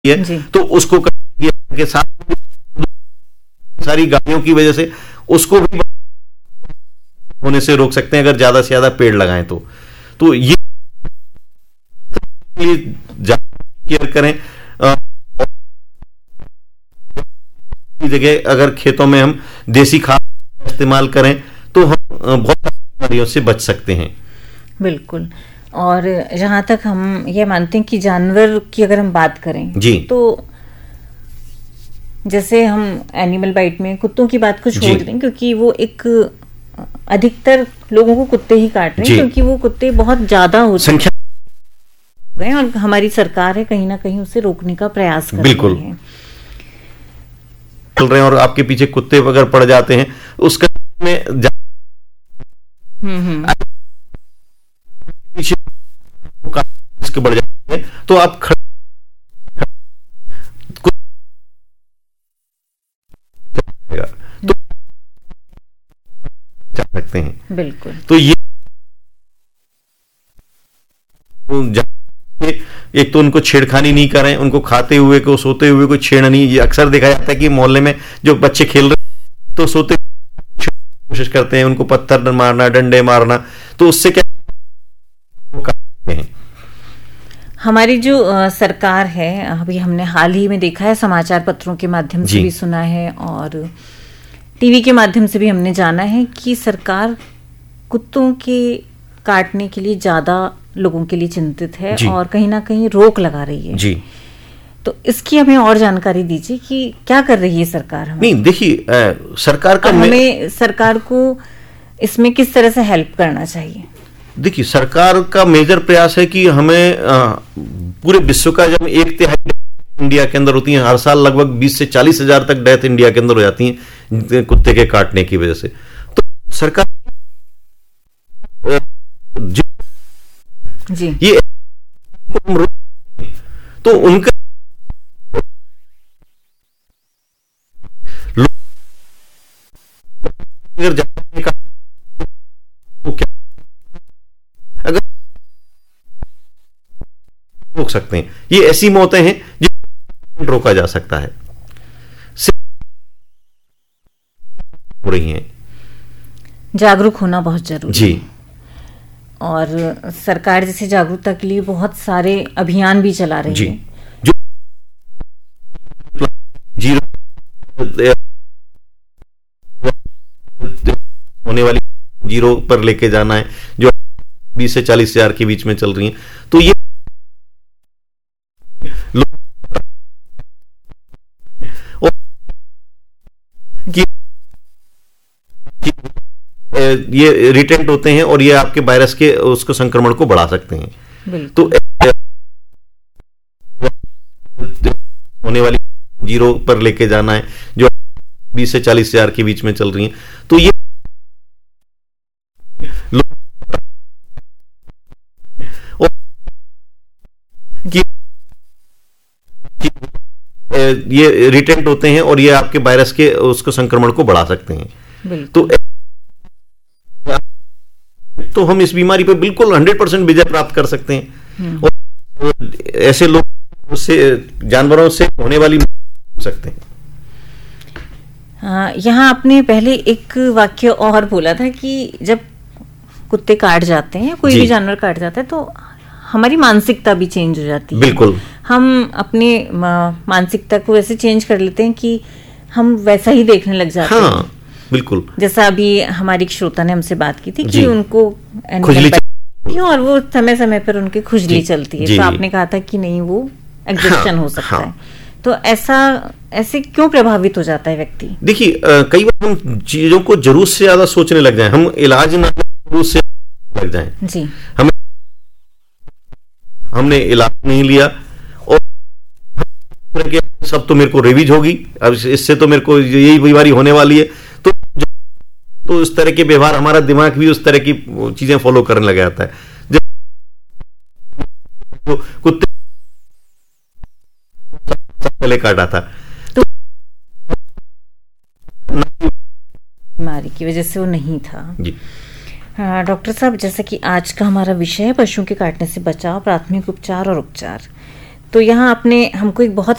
है तो उसको के साथ सारी गाड़ियों की वजह से उसको भी होने से रोक सकते हैं अगर ज्यादा से ज्यादा पेड़ लगाएं तो ये केयर करें। जगह अगर खेतों में हम देसी खाद इस्तेमाल करें तो हम बहुत सारी बीमारियों से बच सकते हैं। बिल्कुल। और जहाँ तक हम ये मानते हैं कि जानवर की अगर हम बात करें जी तो जैसे हम एनिमल बाइट में कुत्तों की बात को छोड़ दें क्योंकि वो एक अधिकतर लोगों को कुत्ते ही काट रहे हैं क्योंकि वो कुत्ते बहुत ज्यादा होते हैं और हमारी सरकार है कहीं ना कहीं उसे रोकने का प्रयास कर रही है। चल रहे हैं और आपके पीछे कुत्ते अगर पड़ जाते हैं उसका में पीछे बढ़ जाते हैं तो आप तो जा सकते हैं। बिल्कुल। तो ये एक तो उनको छेड़खानी नहीं करें, उनको खाते हुए को सोते हुए को छेड़ना नहीं। ये अक्सर देखा जाता है कि मोहल्ले में जो बच्चे खेल रहे तो सोते कोशिश करते हैं, उनको पत्थर मारना, डंडे मारना, तो उससे क्या हैं। हमारी जो सरकार है अभी हमने हाल ही में देखा है, समाचार पत्रों के माध्यम से भी सुना है और टीवी के माध्यम से भी हमने जाना है कि सरकार कुत्तों के काटने के लिए ज्यादा लोगों के लिए चिंतित है और कहीं ना कहीं रोक लगा रही है। जी। तो इसकी हमें और जानकारी दीजिए कि क्या कर रही है सरकार। नहीं देखिए, सरकार का हमें सरकार को इसमें किस तरह से हेल्प करना चाहिए। देखिए, सरकार का मेजर प्रयास है कि हमें पूरे विश्व का जब 1/3 इंडिया के अंदर होती है, हर साल लगभग 20 से 40 हजार तक डेथ इंडिया के अंदर हो जाती हैं कुत्ते के काटने की वजह से। तो सरकार जी ये तो उनका अगर रोक सकते हैं, ये ऐसी मौतें हैं जिनको रोका जा सकता है, हो रही हैं। जागरूक होना बहुत जरूरी जी। है और सरकार जैसे जागरूकता के लिए बहुत सारे अभियान भी चला रही है। जो जीरो होने वाली जीरो पर लेके जाना है, जो 20 से 40 हजार के बीच में चल रही हैं, तो ये ये रिटेंट होते हैं और ये आपके वायरस के उसको संक्रमण को बढ़ा सकते हैं। तो होने वाली जीरो पर लेके जाना है, जो 20 से 40 हजार के बीच में चल रही हैं, तो ये रिटेंट होते हैं और ये आपके वायरस के उसको संक्रमण को बढ़ा सकते हैं। तो हम इस बीमारी पर बिल्कुल 100% विजय प्राप्त कर सकते हैं और ऐसे लोग से जानवरों से होने वाली हो सकते हैं। यहाँ आपने पहले एक वाक्य और बोला था कि जब कुत्ते काट जाते हैं, कोई भी जानवर काट जाता है, तो हमारी मानसिकता भी चेंज हो जाती है। बिल्कुल। हम अपने मानसिकता को ऐसे चेंज कर लेते हैं कि हम वैसा ही देखने लग जाते हैं। बिल्कुल। जैसा अभी हमारी क्षोता ने हमसे बात की थी कि उनको खुजली और वो समय समय पर उनकी खुजली चलती है, तो आपने कहा था कि नहीं, वो एग्जॉस्शन हो सकता है। तो ऐसे क्यों प्रभावित हो जाता है व्यक्ति? देखिए, कई बार हम चीजों को जरूरत से ज्यादा सोचने लग जाएं, हम इलाज ना जरूरत से लग जाएं। जी। हमने इलाज नहीं लिया और सब तो मेरे को रेबीज होगी, अब इससे तो मेरे को यही बीमारी होने वाली है, तो इस तरह के व्यवहार हमारा दिमाग भी उस तरह की चीजें फॉलो करने लग जाता है। जब कुत्ते पहले काटा था तो बीमारी की वजह से वो नहीं था। जी। डॉक्टर साहब, जैसा कि आज का हमारा विषय है पशुओं के काटने से बचाव, प्राथमिक उपचार और उपचार, तो यहाँ आपने हमको एक बहुत